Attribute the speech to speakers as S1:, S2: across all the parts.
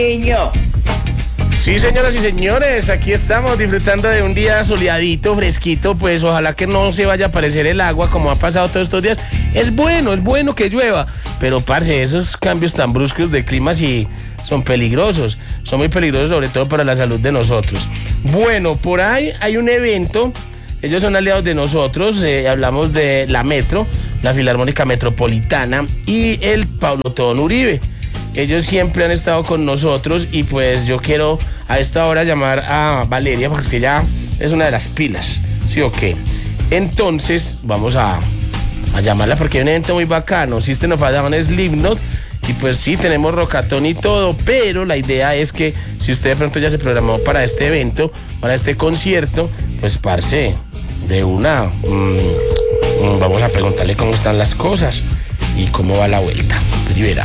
S1: Niño.
S2: Sí, señoras y señores, aquí estamos disfrutando de un día soleadito, fresquito, pues ojalá que no se vaya a aparecer el agua como ha pasado todos estos días. Es bueno que llueva, pero parce, esos cambios tan bruscos de clima sí son peligrosos, son muy peligrosos, sobre todo para la salud de nosotros. Bueno, por ahí hay un evento, ellos son aliados de nosotros, hablamos de la Metro, la Filarmónica Metropolitana y el Pablo Tobón Uribe. Ellos siempre han estado con nosotros y pues yo quiero a esta hora llamar a Valeria porque es que ya es una de las pilas, ¿sí o qué? Entonces vamos a llamarla porque hay un evento muy bacano, System of a Down, Slipknot, y pues sí, tenemos rockatón y todo, pero la idea es que si usted de pronto ya se programó para este evento, para este concierto, pues parce, de una, vamos a preguntarle cómo están las cosas y cómo va la vuelta. Primera.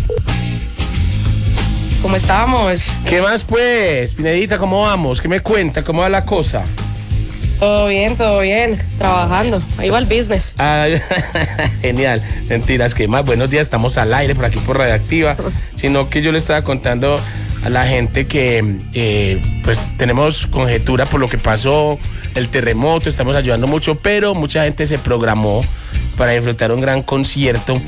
S3: ¿Cómo estamos?
S2: ¿Qué más pues, Pinedita? ¿Cómo vamos? ¿Qué me cuenta? ¿Cómo va la cosa?
S3: Todo bien, trabajando. Ahí va el business.
S2: Ah, genial. Mentiras, que más buenos días, estamos al aire por aquí por Radioactiva. Sino que yo le estaba contando a la gente que pues tenemos conjetura por lo que pasó, el terremoto, estamos ayudando mucho, pero mucha gente se programó para disfrutar un gran concierto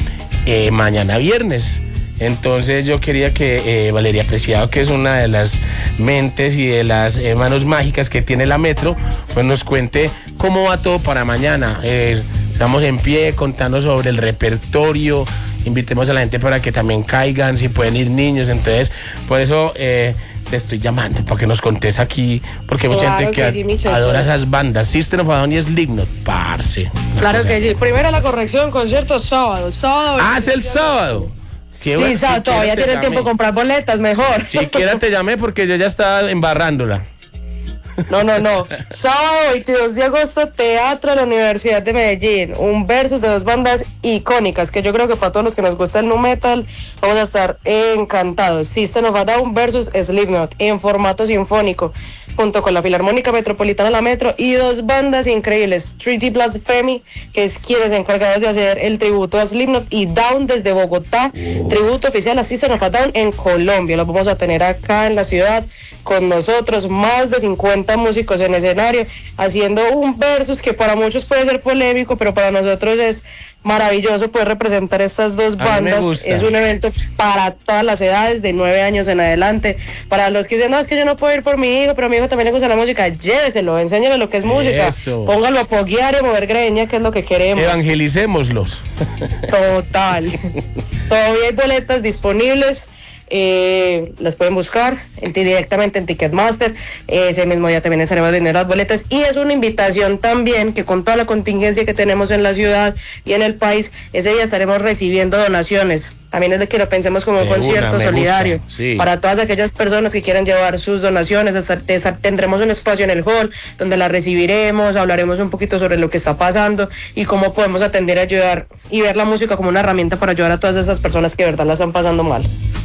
S2: mañana viernes. Entonces yo quería que Valeria Preciado, que es una de las mentes y de las manos mágicas que tiene la Metro, pues nos cuente cómo va todo para mañana. Estamos en pie contando sobre el repertorio, invitemos a la gente para que también caigan, si pueden ir niños. Entonces por eso te estoy llamando para que nos contes aquí, porque mucha gente que sí, adora esas bandas, System of a Down y Slipknot, parce.
S3: Claro que sí. Primero la corrección, concierto sábado.
S2: Es el sábado.
S3: Sí, bueno, sábado, todavía tiene tiempo de comprar boletas, mejor.
S2: Siquiera te llamé porque yo ya estaba embarrándola.
S3: No. Sábado 22 de agosto, Teatro de la Universidad de Medellín. Un versus de dos bandas icónicas que yo creo que para todos los que nos gusta el nu metal vamos a estar encantados. System of a Down versus Slipknot en formato sinfónico, junto con la Filarmónica Metropolitana, la Metro, y dos bandas increíbles, 3D Blasphemy, que es quienes encargados de hacer el tributo a Slipknot, y Down desde Bogotá, tributo oficial a System of a Down en Colombia. Lo vamos a tener acá en la ciudad con nosotros, más de 50 músicos en escenario, haciendo un versus que para muchos puede ser polémico, pero para nosotros es maravilloso poder representar estas dos bandas. Es un evento para todas las edades, de 9 años en adelante. Para los que dicen, no, es que yo no puedo ir por mi hijo, pero a mi hijo también le gusta la música, lléveselo, enséñale lo que es música. Eso. Póngalo a poguear y a mover greña, que es lo que queremos.
S2: Evangelicémoslos.
S3: Total. Todavía hay boletas disponibles. Las pueden buscar directamente en Ticketmaster. Ese mismo día también estaremos vendiendo las boletas, y es una invitación también que con toda la contingencia que tenemos en la ciudad y en el país, ese día estaremos recibiendo donaciones. También es de que lo pensemos como un concierto solidario, sí, para todas aquellas personas que quieran llevar sus donaciones. Tendremos un espacio en el hall donde las recibiremos, hablaremos un poquito sobre lo que está pasando y cómo podemos atender, ayudar y ver la música como una herramienta para ayudar a todas esas personas que de verdad la están pasando mal.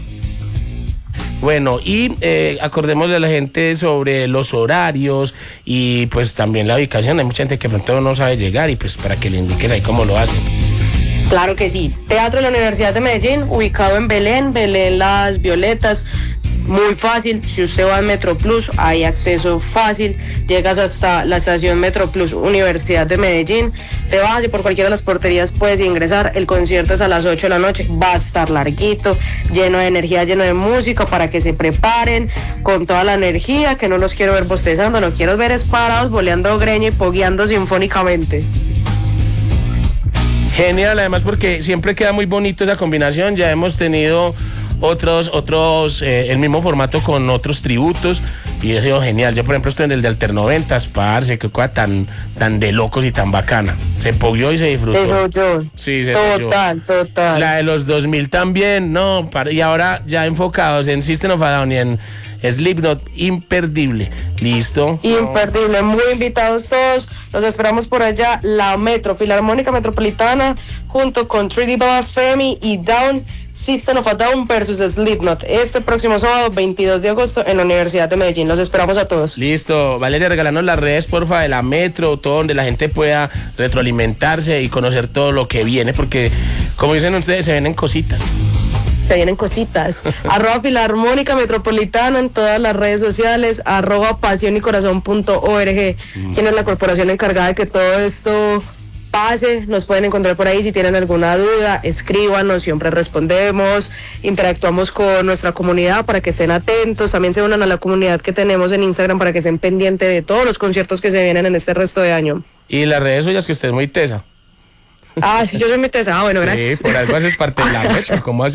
S2: Bueno, y acordémosle a la gente sobre los horarios y pues también la ubicación. Hay mucha gente que pronto no sabe llegar y pues para que le indiques ahí cómo lo hacen.
S3: Claro que sí. Teatro de la Universidad de Medellín, ubicado en Belén, Las Violetas. Muy fácil, si usted va en Metro Plus, hay acceso fácil, llegas hasta la estación Metro Plus Universidad de Medellín, te bajas y por cualquiera de las porterías puedes ingresar. El concierto es a las 8 de la noche, va a estar larguito, lleno de energía, lleno de música, para que se preparen con toda la energía, que no los quiero ver bostezando, los quiero ver parados, boleando greña y pogueando sinfónicamente.
S2: Genial, además porque siempre queda muy bonito esa combinación. Ya hemos tenido otros el mismo formato con otros tributos y ha sido genial. Yo por ejemplo estoy en el de Alternoventas, parce, qué cosa tan de locos y tan bacana. Se poguió y se disfrutó.
S3: Eso yo.
S2: Sí,
S3: total.
S2: La de los 2000 también, no, y ahora ya enfocados en System of a Down y en Slipknot, imperdible. ¿Listo?
S3: Imperdible, muy invitados todos. Los esperamos por allá. La Metro, Filarmónica Metropolitana, junto con 3D Blasphemy y Down, System of a Down versus Slipknot. Este próximo sábado, 22 de agosto, en la Universidad de Medellín. Los esperamos a todos.
S2: Listo. Valeria, regálanos las redes, porfa, de la Metro, todo donde la gente pueda retroalimentarse y conocer todo lo que viene, porque, como dicen ustedes, se vienen cositas.
S3: Se vienen cositas. @Filarmónica Metropolitana en todas las redes sociales, @pasionycorazon.org, quien es la corporación encargada de que todo esto pase. Nos pueden encontrar por ahí si tienen alguna duda, escríbanos, siempre respondemos, interactuamos con nuestra comunidad para que estén atentos, también se unan a la comunidad que tenemos en Instagram para que estén pendientes de todos los conciertos que se vienen en este resto de año.
S2: Y las redes suyas, que usted es muy tesa.
S3: Sí, yo soy muy tesa. Bueno, gracias.
S2: Sí, por algo haces parte de la meta, ¿cómo así?